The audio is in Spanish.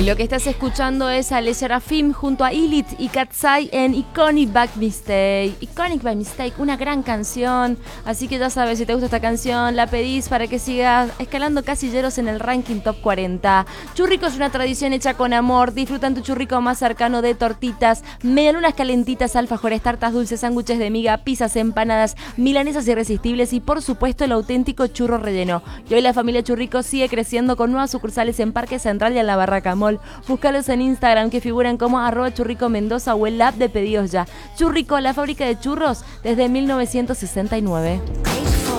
Lo que estás escuchando es a Le Sserafim junto a Ilit y Katsai en Iconic by Mistake. Iconic by Mistake, una gran canción. Así que ya sabes, si te gusta esta canción, la pedís para que sigas escalando casilleros en el ranking top 40. Churrico es una tradición hecha con amor. Disfrutan tu churrico más cercano de tortitas, medialunas calentitas, alfajores, tartas dulces, sándwiches de miga, pizzas, empanadas, milanesas irresistibles y por supuesto el auténtico churro relleno. Y hoy la familia Churrico sigue creciendo con nuevas sucursales en Parque Central y en la Barraca Mall. Búscalos en Instagram que figuran como @Churrico Mendoza o el app de pedidos ya. Churrico, la fábrica de churros desde 1969.